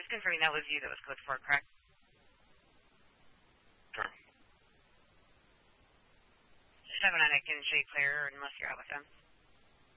Just confirming that was you that was code 4, correct? Sure. Just having I can show you clearer unless you're out with them.